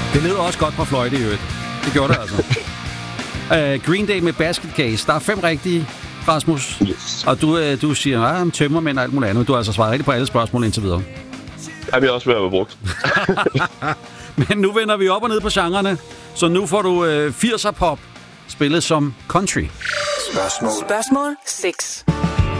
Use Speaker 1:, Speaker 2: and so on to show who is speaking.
Speaker 1: Det lød også godt på fløjte i øvrigt. Det gjorde det altså. Green Day med Basket Case. Der er 5 rigtige, Rasmus.
Speaker 2: Yes.
Speaker 1: Og du siger, tømmermænd og alt muligt andet. Du har altså svaret rigtigt på alle spørgsmål indtil videre.
Speaker 2: Jeg vil også være brugt.
Speaker 1: Men nu vender vi op og ned på genrerne. Så nu får du 80'er pop spillet som country.
Speaker 3: Spørgsmål 6.